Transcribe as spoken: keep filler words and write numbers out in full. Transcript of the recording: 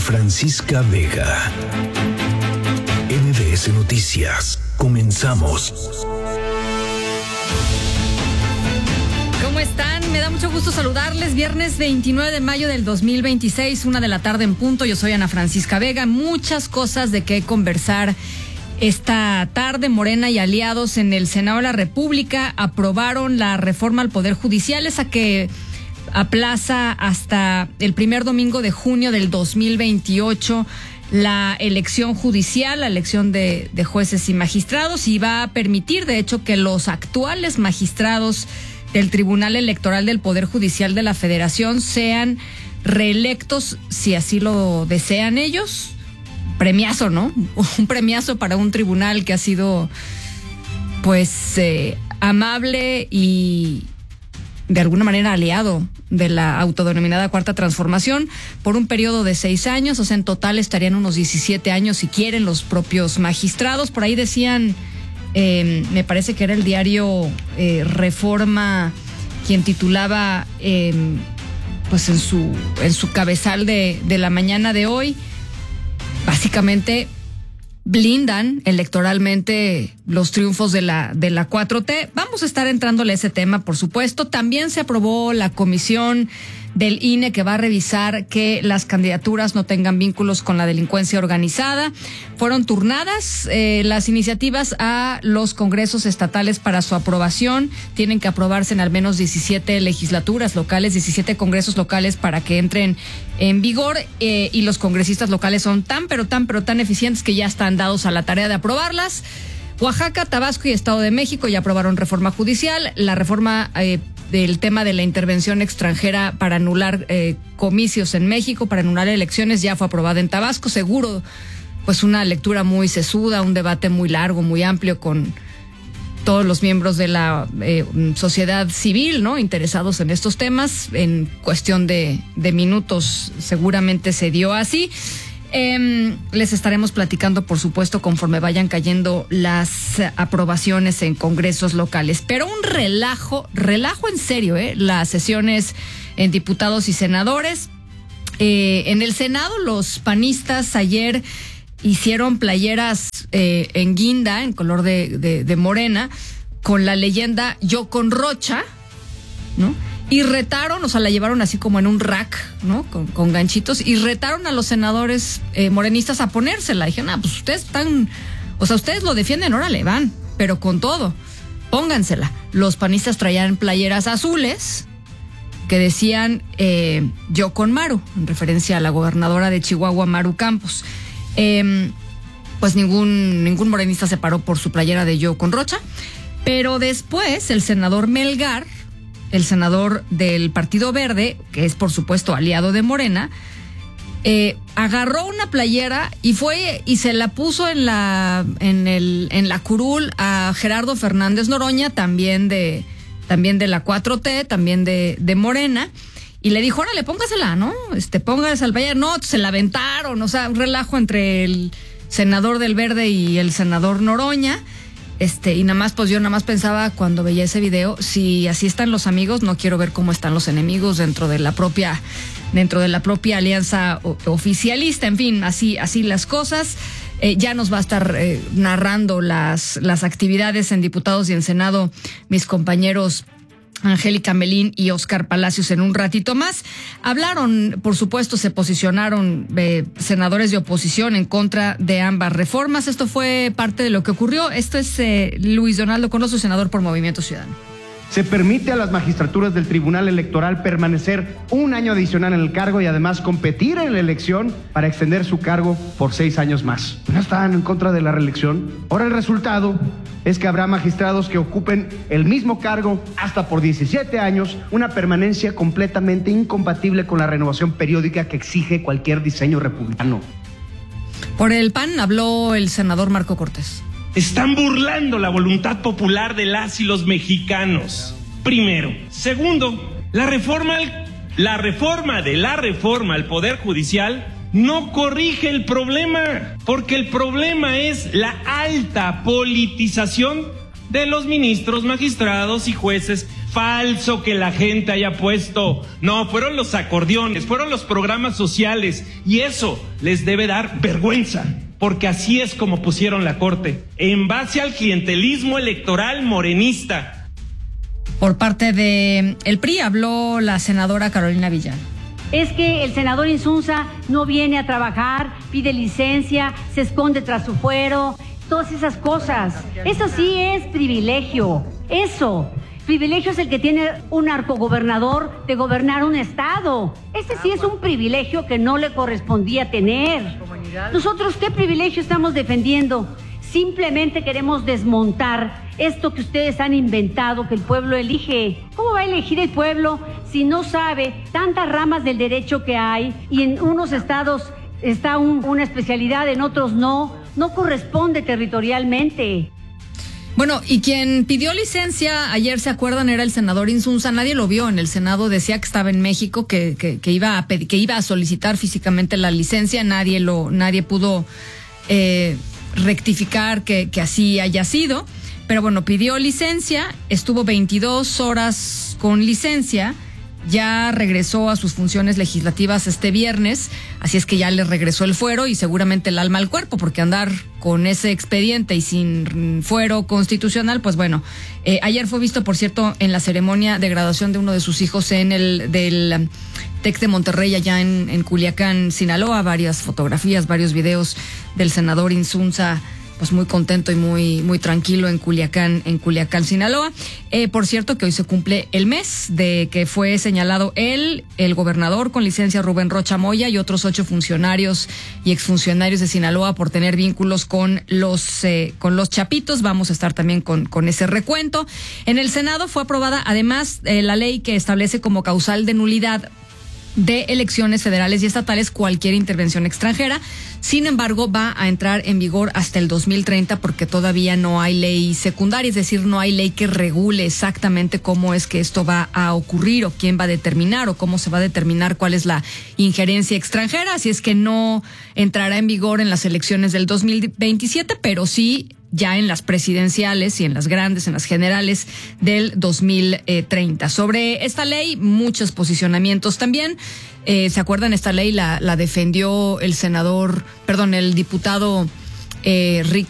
Francisca Vega. M B S Noticias. Comenzamos. ¿Cómo están? Me da mucho gusto saludarles. Viernes veintinueve de mayo del dos mil veintiséis, una de la tarde en punto. Yo soy Ana Francisca Vega. Muchas cosas de qué conversar esta tarde. Morena y aliados en el Senado de la República aprobaron la reforma al Poder Judicial, esa que aplaza hasta el primer domingo de junio del dos mil veintiocho la elección judicial, la elección de, de jueces y magistrados, y va a permitir, de hecho, que los actuales magistrados del Tribunal Electoral del Poder Judicial de la Federación sean reelectos, si así lo desean ellos. Premiazo, ¿no? Un premiazo para un tribunal que ha sido, pues, eh, amable y de alguna manera aliado de la autodenominada Cuarta Transformación por un periodo de seis años, o sea, en total estarían unos diecisiete años si quieren los propios magistrados. Por ahí decían, eh, me parece que era el diario eh, Reforma quien titulaba, eh, pues en su en su cabezal de, de la mañana de hoy, básicamente blindan electoralmente los triunfos de la de la cuatro T. Vamos a estar entrándole a ese tema, por supuesto. También se aprobó la comisión del I N E que va a revisar que las candidaturas no tengan vínculos con la delincuencia organizada. Fueron turnadas eh, las iniciativas a los congresos estatales para su aprobación. Tienen que aprobarse en al menos diecisiete legislaturas locales, diecisiete congresos locales para que entren en vigor, eh, y los congresistas locales son tan, pero tan, pero tan eficientes que ya están dados a la tarea de aprobarlas. Oaxaca, Tabasco y Estado de México ya aprobaron reforma judicial. La reforma eh, del tema de la intervención extranjera para anular eh, comicios en México, para anular elecciones, ya fue aprobada en Tabasco. Seguro, pues una lectura muy sesuda, un debate muy largo, muy amplio con todos los miembros de la eh, sociedad civil, ¿no?, interesados en estos temas. En cuestión de, de minutos seguramente se dio así. Eh, les estaremos platicando, por supuesto, conforme vayan cayendo las aprobaciones en congresos locales. Pero un relajo, relajo en serio, ¿eh? Las sesiones en diputados y senadores. Eh, en el Senado, los panistas ayer hicieron playeras eh, en guinda, en color de, de, de morena, con la leyenda "Yo con Rocha", ¿no? Y retaron, o sea, la llevaron así como en un rack, ¿no?, con, con ganchitos, y retaron a los senadores eh, morenistas a ponérsela. Dijeron, ah, pues ustedes están, o sea, ustedes lo defienden, órale, van, pero con todo, póngansela. Los panistas traían playeras azules que decían eh, "Yo con Maru", en referencia a la gobernadora de Chihuahua, Maru Campos. Eh, pues ningún, ningún morenista se paró por su playera de "Yo con Rocha", pero después el senador Melgar, el senador del Partido Verde, que es por supuesto aliado de Morena, eh, agarró una playera y fue y se la puso en la en el en la curul a Gerardo Fernández Noroña, también de también de la cuatro T, también de, de Morena, y le dijo, órale, póngasela, ¿no? Este, póngase al playera. No, se la aventaron, o sea, un relajo entre el senador del Verde y el senador Noroña. Este, y nada más, pues yo nada más pensaba cuando veía ese video, si así están los amigos, no quiero ver cómo están los enemigos dentro de la propia, dentro de la propia alianza o, oficialista. En fin, así, así las cosas. Eh, ya nos va a estar eh, narrando las, las actividades en diputados y en Senado mis compañeros Angélica Melín y Oscar Palacios en un ratito más. Hablaron, por supuesto, se posicionaron eh, senadores de oposición en contra de ambas reformas. Esto fue parte de lo que ocurrió. Esto es eh, Luis Donaldo Conoso, senador por Movimiento Ciudadano. Se permite a las magistraturas del Tribunal Electoral permanecer un año adicional en el cargo y además competir en la elección para extender su cargo por seis años más. ¿No estaban en contra de la reelección? Ahora el resultado es que habrá magistrados que ocupen el mismo cargo hasta por diecisiete años, una permanencia completamente incompatible con la renovación periódica que exige cualquier diseño republicano. Por el P A N habló el senador Marco Cortés. Están burlando la voluntad popular de las y los mexicanos. Primero. Segundo, la reforma, al, la reforma de la reforma al Poder Judicial no corrige el problema, porque el problema es la alta politización de los ministros, magistrados y jueces Falso que la gente haya puesto. No, fueron los acordeones, fueron los programas sociales. Y eso les debe dar vergüenza, porque así es como pusieron la Corte, en base al clientelismo electoral morenista. Por parte de el P R I habló la senadora Carolina Villán. Es que el senador Insunza no viene a trabajar, pide licencia, se esconde tras su fuero, todas esas cosas. Eso sí es privilegio, eso. Privilegio es el que tiene un narcogobernador de gobernar un estado. Ese sí es un privilegio que no le correspondía tener. Nosotros, ¿qué privilegio estamos defendiendo? Simplemente queremos desmontar esto que ustedes han inventado, que el pueblo elige. ¿Cómo va a elegir el pueblo si no sabe tantas ramas del derecho que hay y en unos estados está un, una especialidad, en otros no? No corresponde territorialmente. Bueno, y quien pidió licencia ayer, ¿se acuerdan? Era el senador Insunza. Nadie lo vio en el Senado, decía que estaba en México, que, que, que iba a pedir, que iba a solicitar físicamente la licencia. Nadie lo, nadie pudo eh, rectificar que, que así haya sido. Pero bueno, pidió licencia, estuvo veintidós horas con licencia, ya regresó a sus funciones legislativas este viernes, así es que ya le regresó el fuero y seguramente el alma al cuerpo, porque andar con ese expediente y sin fuero constitucional, pues bueno, eh, ayer fue visto, por cierto, en la ceremonia de graduación de uno de sus hijos en el del TEC de Monterrey, allá en, en Culiacán, Sinaloa, varias fotografías, varios videos del senador Insunza, pues muy contento y muy muy tranquilo en Culiacán, en Culiacán, Sinaloa. Eh, por cierto, que hoy se cumple el mes de que fue señalado él, el gobernador con licencia Rubén Rocha Moya y otros ocho funcionarios y exfuncionarios de Sinaloa por tener vínculos con los eh, con los chapitos. Vamos a estar también con, con ese recuento. En el Senado fue aprobada además eh, la ley que establece como causal de nulidad de elecciones federales y estatales cualquier intervención extranjera. Sin embargo, va a entrar en vigor hasta el dos mil treinta porque todavía no hay ley secundaria, es decir, no hay ley que regule exactamente cómo es que esto va a ocurrir o quién va a determinar o cómo se va a determinar cuál es la injerencia extranjera. Así es que no entrará en vigor en las elecciones del dos mil veintisiete, pero sí ya en las presidenciales y en las grandes, en las generales del dos mil treinta. Sobre esta ley, muchos posicionamientos también. Eh, ¿Se acuerdan? Esta ley la, la defendió el senador, perdón, el diputado eh, Rick